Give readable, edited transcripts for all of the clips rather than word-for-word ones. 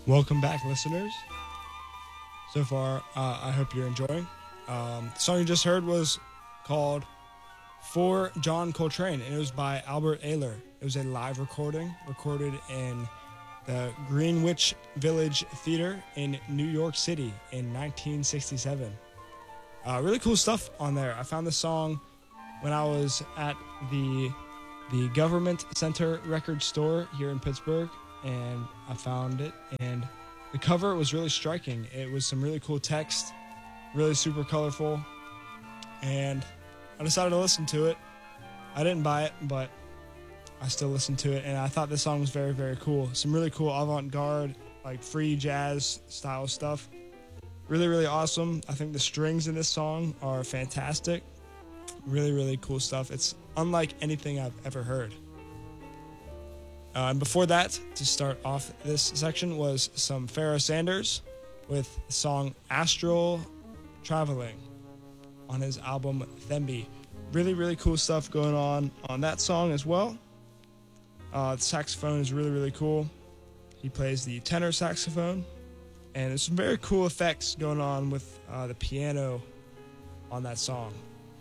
Welcome back, listeners. So far, I hope you're enjoying. The song you just heard was called For John Coltrane, and it was by Albert Ayler. It was a live recording, recorded in the Greenwich Village Theater in New York City in 1967. Really cool stuff on there. I found the song when I was at the Government Center record store here in Pittsburgh, and I found it, and the cover was really striking. It was some really cool text, really super colorful, and I decided to listen to it. I didn't buy it, but I still listened to it, and I thought this song was very, very cool. Some really cool avant-garde, like free jazz style stuff. Really, really awesome. I think the strings in this song are fantastic. Really, really cool stuff. It's unlike anything I've ever heard. And before that, to start off this section, was some Pharoah Sanders with the song Astral Traveling on his album Themby. Really, really cool stuff going on that song as well. The saxophone is really, really cool. He plays the tenor saxophone, and there's some very cool effects going on with the piano on that song.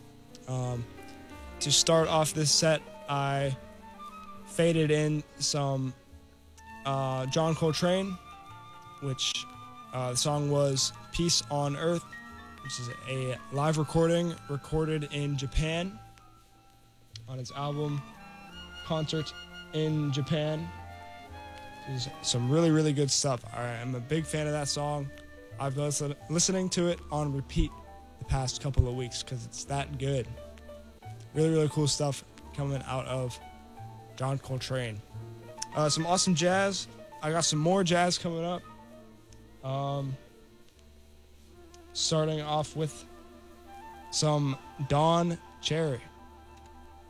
To start off this set, I faded in some John Coltrane, which the song was Peace on Earth, which is a live recording recorded in Japan on his album Concert in Japan. There's some really, really good stuff. I'm a big fan of that song. I've been listening to it on repeat the past couple of weeks because it's that good. Really, really cool stuff coming out of John Coltrane. Some awesome jazz. I got some more jazz coming up. Starting off with some Don Cherry.